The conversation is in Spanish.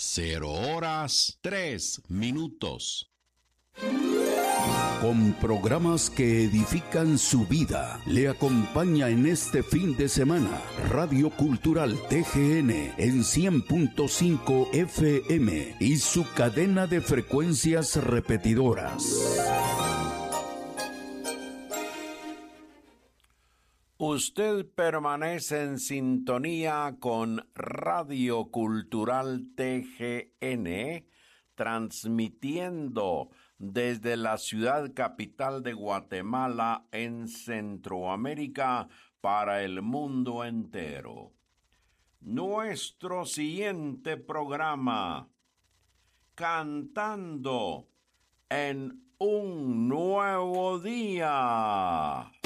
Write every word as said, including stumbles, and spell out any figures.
Cero horas, tres minutos. Con programas que edifican su vida, le acompaña en este fin de semana Radio Cultural T G N en cien punto cinco F M y su cadena de frecuencias repetidoras. Usted permanece en sintonía con Radio Cultural T G N, transmitiendo desde la ciudad capital de Guatemala en Centroamérica para el mundo entero. Nuestro siguiente programa, Cantando en un nuevo día.